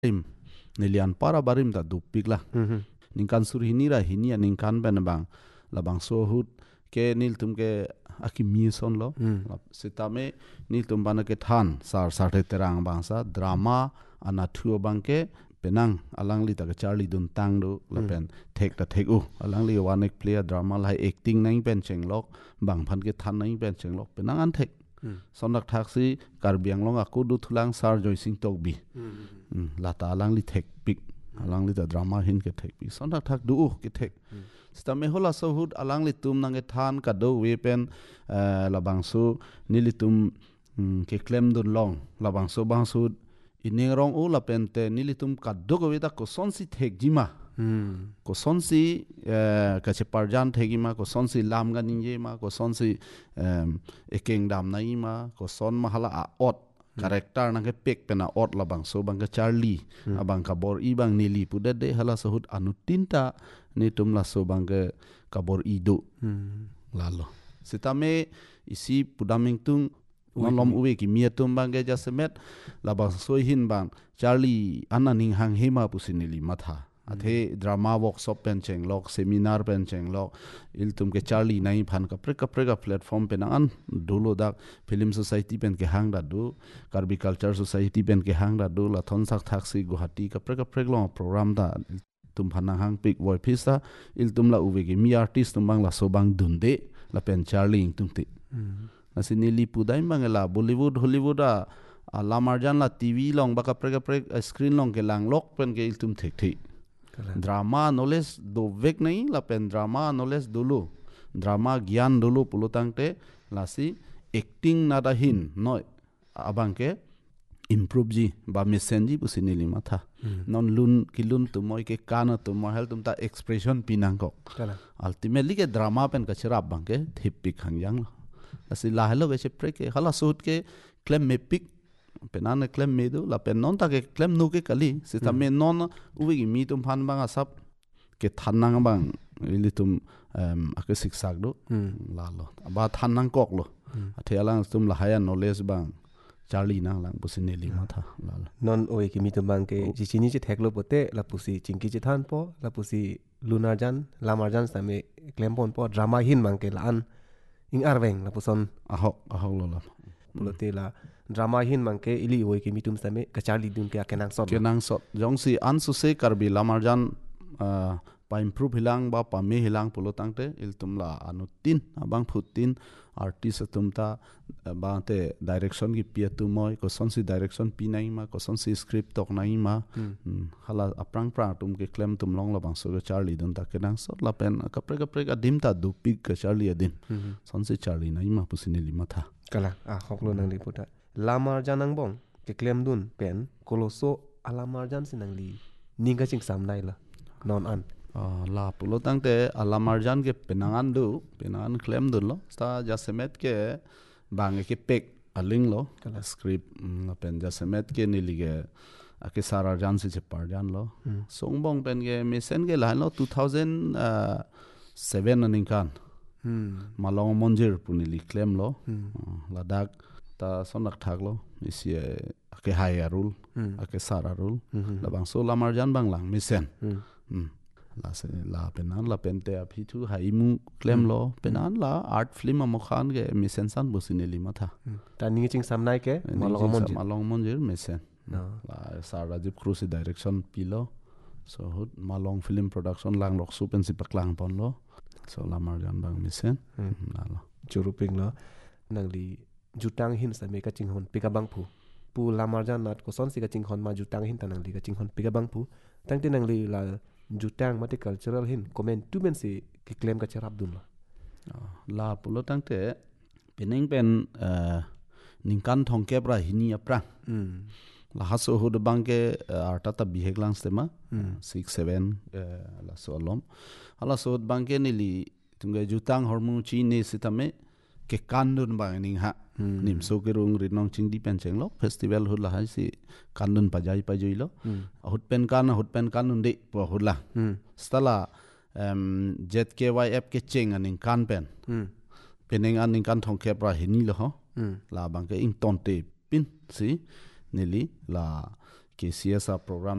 nilian para barim ta dupik lah ningkan sur hinira hinia ningkan ben bang labang so hut ke nil tum ke akimi son lo sitame nil tum bana ke than sar the terang bang sa drama anathu bang ke penang alangli ta charlie dun tang do lapen thek ta thek u alangli one ek player drama lai acting nang pen chenglok bang phan ke than nang pen chenglok penang an thek sonak thaksi karbiang long aku du thulang sar joy sing tok bi lata alangli thek pik alangli ta drama hin ke thek pik sonak thak du ke thek stame hola so hud alangli tum nang e than ka do we pen labang su nilitum ke klem dun long labang so bang su ining rong u lapen te nilitum ka do go weda ko sonsi thek jima ko sonsi ka che parjan thegima ko sonsi lam ga ninje ma ko sonsi ekeng dam nai ma ko son mahala a ot karakter nang ke pek pena ot labang so bang ka charlie abang ka bor i bang nili puda de hala sahut anutinta ni tum la so bang ke kabor ido lalo sitame isi pudaming tung lom uwe ki mia tum bang ke jasemet labang so hin bang charlie ananing hang hema pusinili matha athe drama workshop pen chenglok seminar pen chenglok iltum ke charlie nai phan ka preka platform pen an dulo dak film society pen ke hang da du karbi culture society pen ke hang da du la thon sak thaksi guhati ka preka long program da tum phana hang pik boy pisa iltum la uwe ki mi artist tum bang la so bang dunde la pen charlie tum ti asini li pudai mangela bollywood hollywood a lamarjan la tv long baka preka screen long ke lang lok pen ke iltum thek thek drama knowledge do vek nahi la pen drama knowledge dulu drama gyan dulu pulutang te lasi acting nada hin noi abang ke improve ji ba mesenji pusinili matha non lun kilun tumoy ke kana tumoy hel tumta expression pinang ko ultimately ke drama pen ka chirap bang ke thipik hangyang lasi la hello ke chepre ke hala suit ke claim me pick penana claim me do la pen non ta ke claim nu ke kali sitame non uwi mi tum phan bang asap ke thanang bang ilitum ake siksak do la lo ba thanang kok lo athelang tum la haya knowledge bang charlie na lang pusineli matha la non oi ki mi tum bang ke jichini che theklo pote la pusi chingki che than po la pusi lunarjan lamarjan same claim pon po drama hin bang ke la an ing arweng la puson ahok lo la pulote la drama hin mangke ili oi ke mitum same kachali dun ke kenang sot jong si an su se karbi lamarjan pa improve hilang ba pa me hilang pulotang te iltum la anutin abang phutin artist tumta ba te direction gi pia tu moi ko sonsi direction pi nai ma ko sonsi script tok nai ma hala aprang pra tum ke claim tum long la bang so charlie dun ta kenang sot la pen kapre ka dim ta du pig ka charlie adin sonsi charlie nai ma pusineli matha kala hoklo nang liputa lamar janang bong ke claim dun pen koloso alamar jan sinangli ninga ching samnai la non an la pulotang te alamarjan ke penangan claim dun lo sta jasemet ke bang ke pek aling lo script la pen jasemet ke nilige ake sararjan si cheparjan lo songbong pen ke mesen ke la lo 2007 aning kan malong monjir punili claim lo ladak ta sonak thak lo isi ake hayarul ake sararul labang so lamarjan bang lang mesen la penan la pente aphi thu haimu claim lo penan la art film amokhan ge misen san busineli matha ta ningi ching samnai ke malong monjir mesen la sar rajib cruise direction pilo so hut malong film production lang lok su pen sipak lang pon lo so lamarjan bang misen la lo churuping lo nangli jutang hin sa me ka ching hon pika bang pu lamarjan nat ko son si ka ching hon ma jutang hin tanang li ka ching hon pika bang pu tang tin nangli la jutang mate cultural hin comment tu men si ki claim ka charap dun la pulo tang te pening pen ningkan thongke pra hini apra la haso hud bangke arta ta biheglang stema 6 7 la solom ala so bangke nili tunga jutang hormu chi ne sitame ke kandun bang ning ha nim so ke rung rinong ching di pen cheng lo festival hud la ha si kandun pajai lo hud pen kan unde po hud la stala ZKYF ke cheng aning kan pen peneng aning kan thong ke pra hini lo ho la bang ke ing ton te pin si nili la KCSA program